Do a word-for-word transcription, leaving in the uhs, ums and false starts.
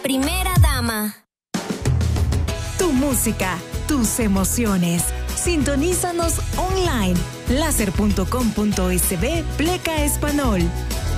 Primera dama. Tu música, tus emociones. Sintonízanos online. láser punto com punto es be pleca español.